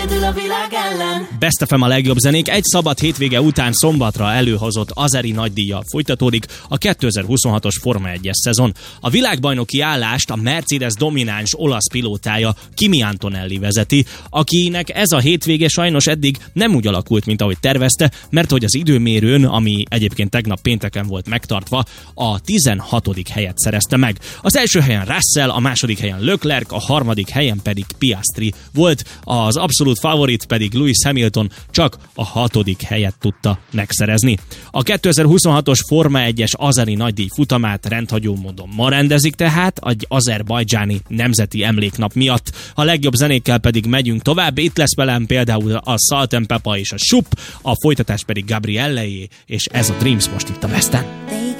egyedül a világ ellen. Best FM a legjobb zenék egy szabad hétvége után szombatra előhozott azeri nagydíjjal folytatódik a 2026-os Forma 1-es szezon. A világbajnoki állást a Mercedes domináns olasz pilótája Kimi Antonelli vezeti, akinek ez a hétvége sajnos eddig nem úgy alakult, mint ahogy tervezte, mert hogy az időmérőn, ami egyébként tegnap pénteken volt megtartva, a 16. helyet szerezte meg. Az első helyen Russell, a második helyen Leclerc, a harmadik helyen pedig Piastri volt, az abszolút favorit pedig Lewis Hamilton csak a 6. helyet tudta megszerezni. A 2026-os Forma 1-es azeri nagydíj futamát rendhagyó módon ma rendezik tehát, egy azerbajdzsáni nemzeti emléknap miatt. A legjobb zenékkel pedig megyünk tovább, itt lesz velem például a Salt & Pepper és a Shoop, a folytatás pedig Gabrielleé, és ez a Dreams most itt a Besten.